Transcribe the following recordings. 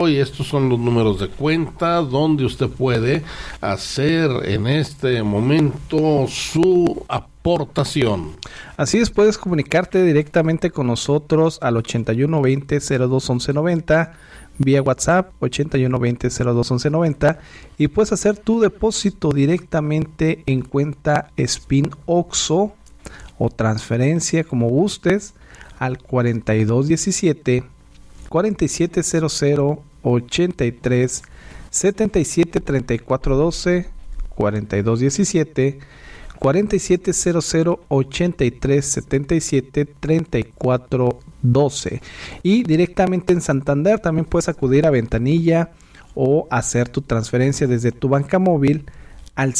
Y estos son los números de cuenta donde usted puede hacer en este momento su aportación. Así es, puedes comunicarte directamente con nosotros al 8120-021190 vía WhatsApp 8120-021190 y puedes hacer tu depósito directamente en cuenta Spin Oxxo o transferencia como gustes al 4217 4700 83 77 34 12 4217 4700 83 77 34 12 y directamente en Santander también puedes acudir a Ventanilla o hacer tu transferencia desde tu banca móvil al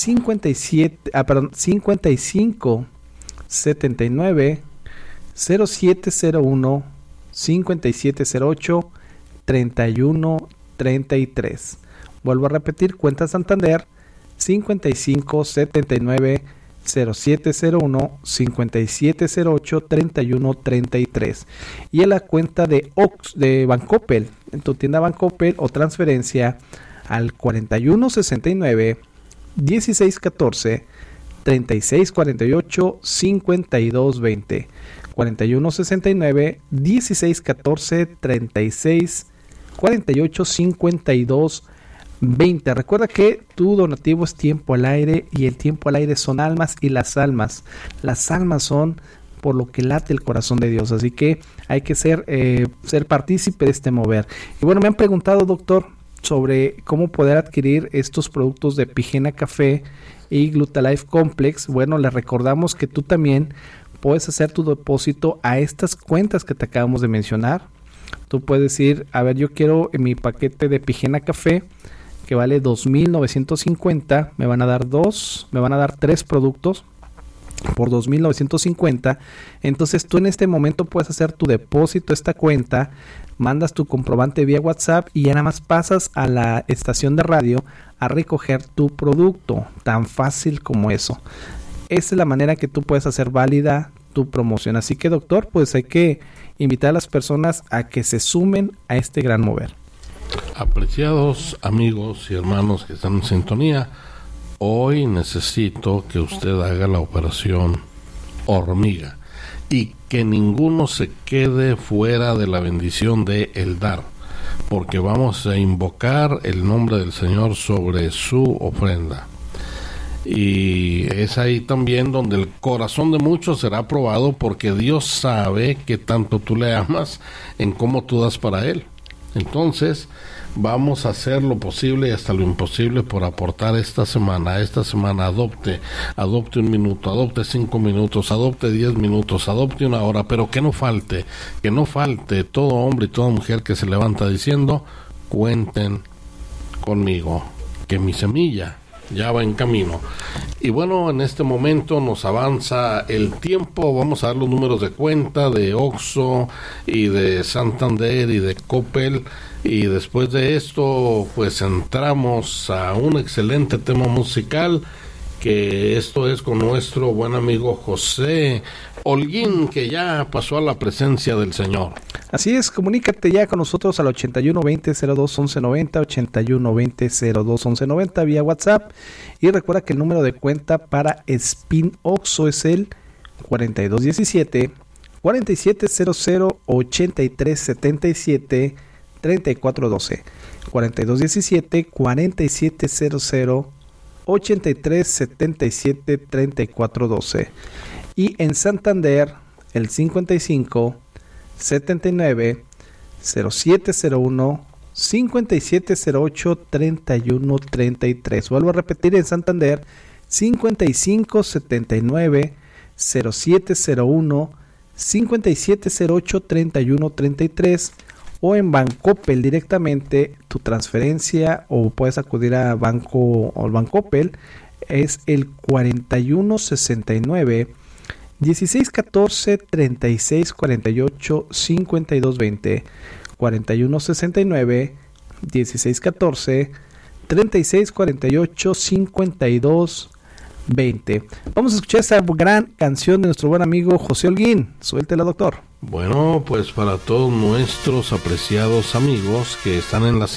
55 79 0701 5708 3133. Vuelvo a repetir, cuenta Santander 55 79 0701 5708 3133 y en la cuenta de Bancoppel, en tu tienda Bancoppel o transferencia al 4169 1614 3648 5220 4169 1614 36 48 52 20. Recuerda que tu donativo es tiempo al aire y el tiempo al aire son almas y las almas son por lo que late el corazón de Dios, así que hay que ser partícipe de este mover. Y bueno, me han preguntado, doctor, sobre cómo poder adquirir estos productos de Pigena Café y Glutalife Complex. Bueno, les recordamos que tú también puedes hacer tu depósito a estas cuentas que te acabamos de mencionar. Tú puedes decir, a ver, yo quiero en mi paquete de Pigena Café que vale 2,950, me van a dar 3 productos por 2,950. Entonces tú en este momento puedes hacer tu depósito a esta cuenta, mandas tu comprobante vía WhatsApp y ya nada más pasas a la estación de radio a recoger tu producto, tan fácil como eso. Esa es la manera que tú puedes hacer válida tu promoción. Así que, doctor, pues hay que invitar a las personas a que se sumen a este gran mover. Apreciados amigos y hermanos que están en sintonía, hoy necesito que usted haga la operación hormiga y que ninguno se quede fuera de la bendición de el dar, porque vamos a invocar el nombre del Señor sobre su ofrenda. Y es ahí también donde el corazón de muchos será probado, porque Dios sabe que tanto tú le amas en cómo tú das para Él. Entonces vamos a hacer lo posible y hasta lo imposible por aportar esta semana. Adopte 1 minuto, adopte 5 minutos, adopte 10 minutos, adopte 1 hora, pero que no falte todo hombre y toda mujer que se levanta diciendo: cuenten conmigo, que mi semilla ya va en camino. Y bueno, en este momento nos avanza el tiempo. Vamos a dar los números de cuenta de Oxxo y de Santander y de Coppel, y después de esto pues entramos a un excelente tema musical, que esto es con nuestro buen amigo José Holguín, que ya pasó a la presencia del Señor. Así es, comunícate ya con nosotros al 8120-021190, 8120-021190 vía WhatsApp, y recuerda que el número de cuenta para Spin Oxxo es el 4217 4700 8377 3412, 4217 4700 8377 3412, y en Santander el 55 79 0701 5708 3133. Vuelvo a repetir, en Santander 55 79 0701 5708 3133, o en Bancoppel directamente tu transferencia, o puedes acudir a Banco o Bancoppel, es el 4169 1614 3648 5220, 4169 1614 3648 5220. Vamos a escuchar esta gran canción de nuestro buen amigo José Holguín. Suéltela, doctor. Bueno, pues para todos nuestros apreciados amigos que están en la